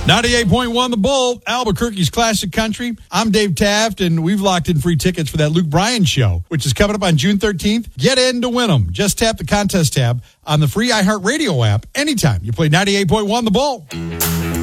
98.1 The Bull, Albuquerque's classic country. I'm Dave Taft, and we've locked in free tickets for that Luke Bryan show, which is coming up on June 13th. Get in to win them. Just tap the contest tab on the free iHeartRadio app anytime you play 98.1 The Bull.